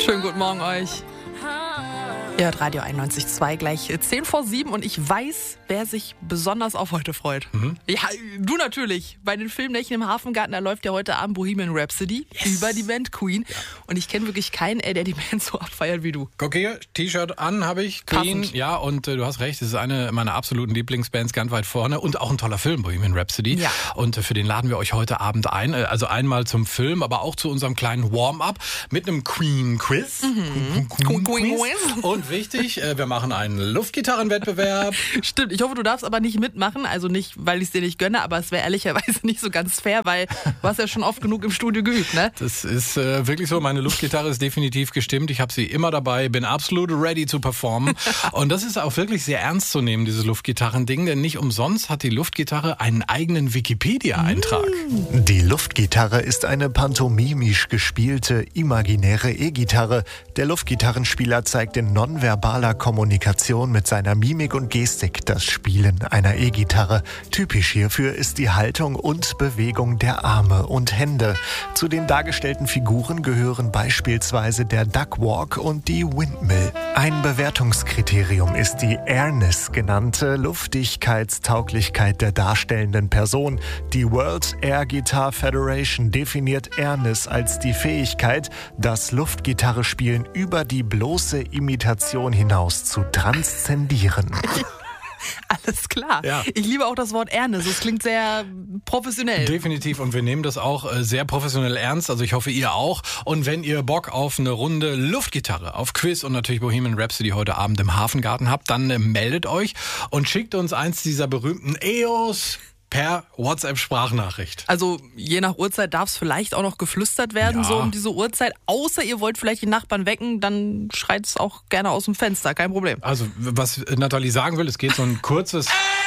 Schönen guten Morgen euch. Ihr hört Radio 91.2, gleich 10 vor 7 und ich weiß, wer sich besonders auf heute freut. Ja, du natürlich. Bei den Filmnächten im Hafengarten, da läuft ja heute Abend Bohemian Rhapsody über die Band Queen. Ja. Und ich kenne wirklich keinen, der die Band so abfeiert wie du. Guck hier, T-Shirt an habe ich, Queen. Passend. Ja, und du hast recht, es ist eine meiner absoluten Lieblingsbands, ganz weit vorne. Und auch ein toller Film, Bohemian Rhapsody. Ja. Und für den laden wir euch heute Abend ein. Also einmal zum Film, aber auch zu unserem kleinen Warm-up mit einem Queen-Quiz. Queen-Quiz. Und wichtig, wir machen einen Luftgitarrenwettbewerb. Stimmt, ich hoffe, du darfst aber nicht mitmachen. Also nicht, weil ich es dir nicht gönne, aber es wäre ehrlicherweise nicht so ganz fair, weil du hast ja schon oft genug im Studio geübt, ne? Das ist wirklich so, meine Luftgitarre ist definitiv gestimmt. Ich habe sie immer dabei, bin absolut ready zu performen. Und das ist auch wirklich sehr ernst zu nehmen, dieses Luftgitarren-Ding, denn nicht umsonst hat die Luftgitarre einen eigenen Wikipedia-Eintrag. Die Luftgitarre ist eine pantomimisch gespielte, imaginäre E-Gitarre. Der Luftgitarrenspieler zeigt in nonverbaler Kommunikation mit seiner Mimik und Gestik das Spielen einer E-Gitarre. Typisch hierfür ist die Haltung und Bewegung der Arme und Hände. Zu den dargestellten Figuren gehören beispielsweise der Duckwalk und die Windmill. Ein Bewertungskriterium ist die Airness genannte Luftigkeitstauglichkeit der darstellenden Person. Die World Air Guitar Federation definiert Airness als die Fähigkeit, das Luftgitarrespielen über die bloße Imitation hinaus zu transzendieren. Alles klar. Ja. Ich liebe auch das Wort Ernest. Es klingt sehr professionell. Definitiv, und wir nehmen das auch sehr professionell ernst, also ich hoffe, ihr auch. Und wenn ihr Bock auf eine Runde Luftgitarre, auf Quiz und natürlich Bohemian Rhapsody heute Abend im Hafengarten habt, dann meldet euch und schickt uns eins dieser berühmten EOS per WhatsApp-Sprachnachricht. Also je nach Uhrzeit darf es vielleicht auch noch geflüstert werden, Ja. so um diese Uhrzeit. Außer ihr wollt vielleicht die Nachbarn wecken, dann schreit es auch gerne aus dem Fenster, kein Problem. Also was Nathalie sagen will, es geht so ein kurzes...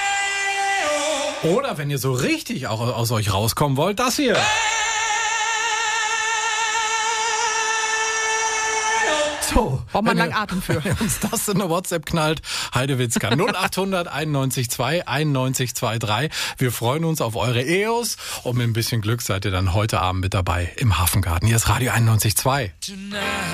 Oder wenn ihr so richtig auch aus euch rauskommen wollt, das hier. So, Braucht man wenn langen Atem für. Wenn uns das in eine WhatsApp knallt, Heidewitzka 0800 91 2 91 23. Wir freuen uns auf eure EOS und mit ein bisschen Glück seid ihr dann heute Abend mit dabei im Hafengarten. Hier ist Radio 91.2.